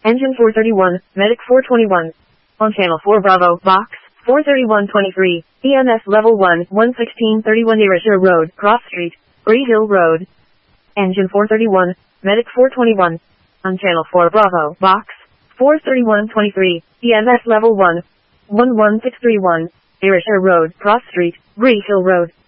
Engine 431, Medic 421. On Channel 4 Bravo, Box 43123, EMS Level 1, 11631 Irisher Road, Cross Street, Bree Hill Road. Engine 431, Medic 421. On Channel 4 Bravo, Box 43123, EMS Level 1, 11631, Irisher Road, Cross Street, Bree Hill Road.